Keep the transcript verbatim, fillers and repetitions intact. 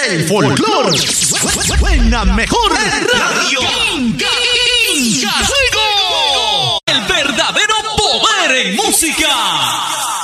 El folclor suena mejor en radio. El verdadero poder en música.